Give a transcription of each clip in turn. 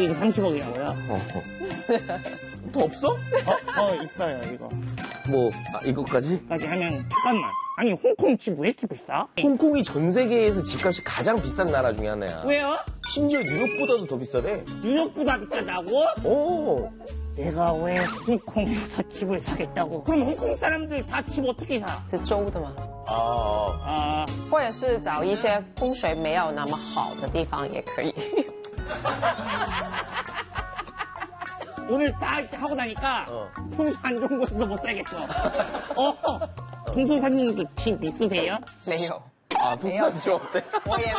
이거 30억이라고요? 더 없어? 있어요, 이거. 뭐, 이것까지? 까지 하면, 잠깐만. 아니, 홍콩 집 왜 이렇게 비싸? 홍콩이 전 세계에서 집값이 가장 비싼 나라 중에 하나야. 왜요? 심지어 뉴욕보다도 더 비싸대. 뉴욕보다 비싸다고? 오. 내가 왜 홍콩에서 집을 사겠다고? 그럼 홍콩 사람들 다 집 어떻게 사? 是租的吗？ 或者是找一些风水没有那么好的地方也可以。 오늘 다 이렇게 하고 나니까 풍수 안 좋은 곳에서 못 살겠어. 풍수사님도 집 있으세요? 没有， 북산 집 어때? 我也没有。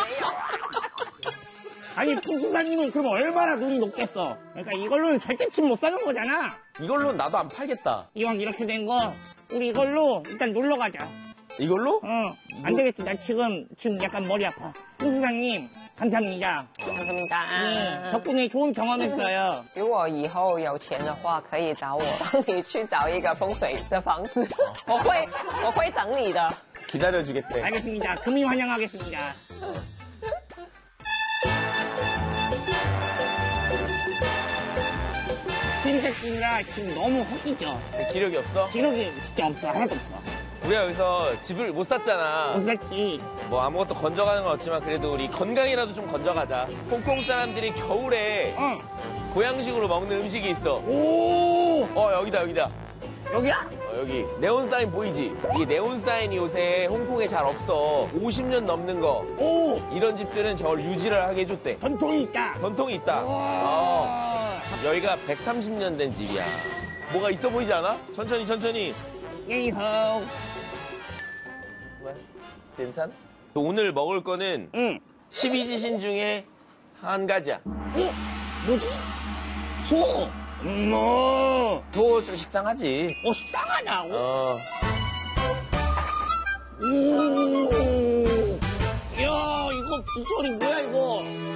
아니 풍수사님은 그럼 얼마나 눈이 높겠어. 그러니까 이걸로는 절대 집 못 사는 거잖아. 이걸로 나도 안 팔겠다. 이왕 이렇게 된 거 우리 이걸로 일단 놀러 가자. 이걸로? 안 되겠지. 나 지금 약간 머리 아파. 풍수사님 감사합니다. 감사합니다。 덕분에 좋은 경험했어요. 如果以后有钱的话，可以找我帮你去找一个风水的房子，我会等你的。 기다려주겠대. 알겠습니다. 금이 환영하겠습니다. 스리작집이라 지금 너무 허기죠. 기력이 없어? 기록이 진짜 없어. 하나도 없어. 우리가 여기서 집을 못 샀잖아. 못 샀지. 뭐 아무것도 건져가는 건 없지만 그래도 우리 건강이라도 좀 건져가자. 홍콩 사람들이 겨울에 보양식으로 먹는 음식이 있어. 오! 여기다. 여기야? 여기 네온 사인 보이지? 이 네온 사인이 요새 홍콩에 잘 없어. 50년 넘는 거. 오! 이런 집들은 저걸 유지를 하게 해줬대. 전통이 있다. 전통이 있다. 여기가 130년 된 집이야. 뭐가 있어 보이지 않아? 천천히. 예이호. 괜찮? 오늘 먹을 거는 12지신 중에 한 가지야. 뭐지? 소! 소 좀 식상하지. 식상하다고? 어. 오! 야, 이거 빗소리 뭐야, 이거?